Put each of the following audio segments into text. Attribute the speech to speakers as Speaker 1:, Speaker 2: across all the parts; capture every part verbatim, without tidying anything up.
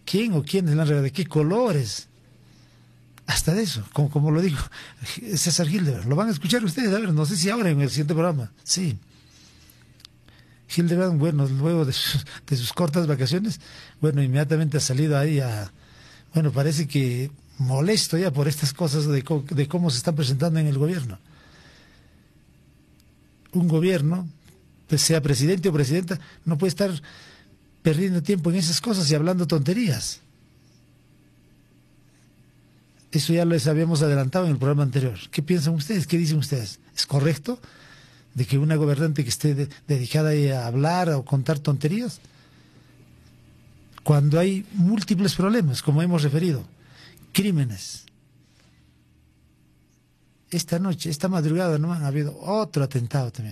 Speaker 1: quién o quiénes la han regalado, de qué colores. Hasta de eso, como, como lo dijo César Hildebrand. Lo van a escuchar ustedes, a ver, no sé si ahora en el siguiente programa. Sí. Hildebrand, bueno, luego de sus, de sus cortas vacaciones, bueno, inmediatamente ha salido ahí a, bueno, parece que molesto ya por estas cosas de, de cómo se están presentando en el gobierno. Un gobierno, pues sea presidente o presidenta, no puede estar perdiendo tiempo en esas cosas y hablando tonterías. Eso ya les habíamos adelantado en el programa anterior. ¿Qué piensan ustedes? ¿Qué dicen ustedes? ¿Es correcto de que una gobernante que esté de, dedicada a hablar o contar tonterías? Cuando hay múltiples problemas, como hemos referido, crímenes. Esta noche, esta madrugada, no ha habido otro atentado también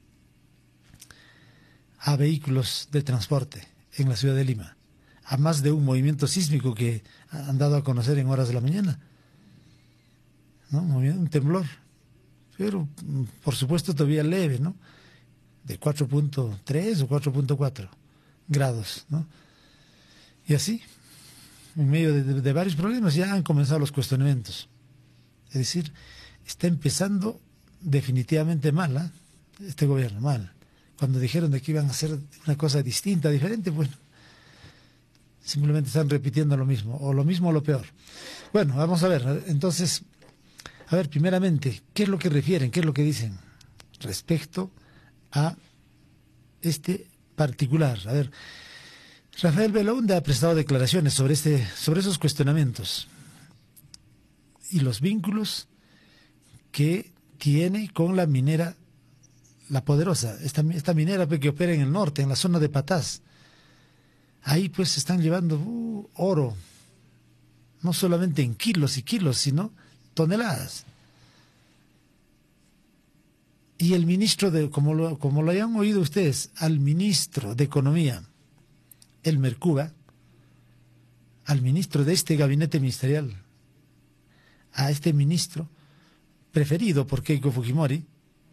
Speaker 1: a vehículos de transporte en la ciudad de Lima, a más de un movimiento sísmico que han dado a conocer en horas de la mañana, ¿no? Un temblor, pero por supuesto todavía leve, ¿no? De cuatro punto tres o cuatro punto cuatro grados, ¿no? Y así, en medio de, de, de varios problemas, ya han comenzado los cuestionamientos. Es decir, está empezando definitivamente mal, ¿eh? Este gobierno, mal. Cuando dijeron de que iban a hacer una cosa distinta, diferente, bueno, simplemente están repitiendo lo mismo, o lo mismo o lo peor. Bueno, vamos a ver, entonces, a ver, primeramente, ¿qué es lo que refieren, qué es lo que dicen respecto a este particular? A ver, Rafael Belaúnde ha prestado declaraciones sobre, este, sobre esos cuestionamientos y los vínculos que tiene con la minera La Poderosa, esta, esta minera que opera en el norte, en la zona de Patás. Ahí pues se están llevando uh, oro, no solamente en kilos y kilos, sino toneladas. Y el ministro, de, como lo, como lo hayan oído ustedes, al ministro de Economía, el Mercuba, al ministro de este gabinete ministerial, a este ministro preferido por Keiko Fujimori,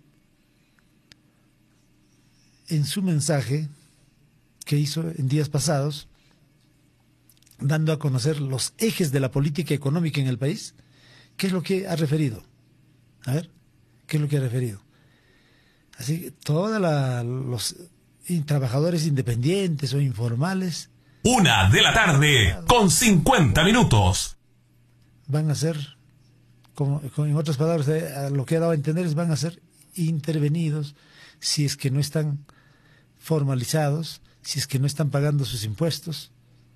Speaker 1: en su mensaje que hizo en días pasados, dando a conocer los ejes de la política económica en el país, ¿qué es lo que ha referido? A ver, ¿qué es lo que ha referido? Así que todos los trabajadores independientes o informales...
Speaker 2: Una de la tarde, con cincuenta minutos.
Speaker 1: Van a ser, como, como en otras palabras, eh, lo que ha dado a entender es van a ser intervenidos si es que no están formalizados, si es que no están pagando sus impuestos,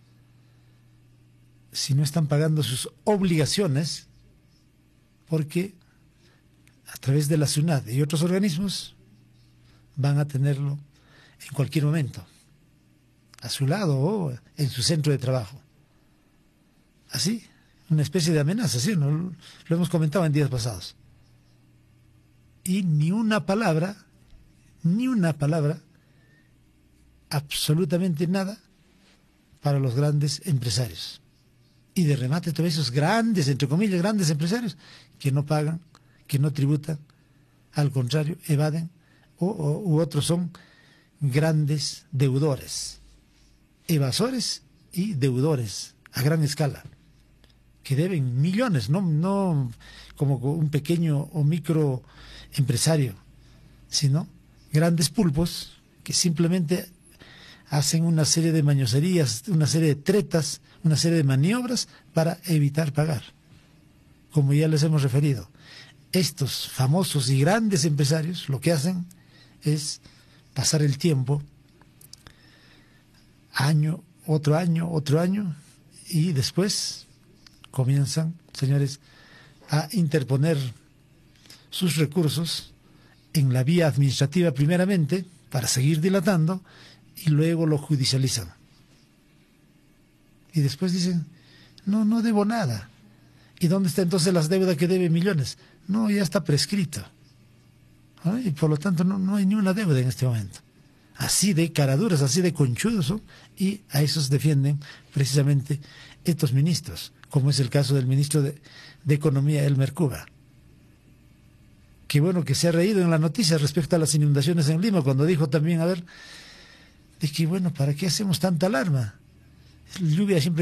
Speaker 1: si no están pagando sus obligaciones, porque a través de la SUNAT y otros organismos van a tenerlo en cualquier momento, a su lado o en su centro de trabajo. Así, una especie de amenaza, ¿sí? ¿No? Lo hemos comentado en días pasados. Y ni una palabra, ni una palabra, absolutamente nada, para los grandes empresarios. Y de remate todos esos grandes, entre comillas, grandes empresarios, que no pagan, que no tributan, al contrario, evaden, o, o, u otros son grandes deudores, evasores y deudores a gran escala, que deben millones, no, no como un pequeño o micro empresario, sino grandes pulpos que simplemente hacen una serie de mañoserías, una serie de tretas, una serie de maniobras para evitar pagar. Como ya les hemos referido, estos famosos y grandes empresarios lo que hacen es pasar el tiempo, año, otro año, otro año, y después comienzan, señores, a interponer sus recursos en la vía administrativa primeramente, para seguir dilatando, y luego lo judicializan. Y después dicen, no, no debo nada. ¿Y dónde está entonces las deudas que debe millones? No, ya está prescrito. ¿Ah? Y por lo tanto no, no hay ni una deuda en este momento. Así de caraduras, así de conchudos son, y a esos defienden precisamente estos ministros, como es el caso del ministro de, de Economía, el Mercuba. Qué bueno que se ha reído en la noticia respecto a las inundaciones en Lima, cuando dijo también, a ver, de que bueno, ¿para qué hacemos tanta alarma? Lluvia siempre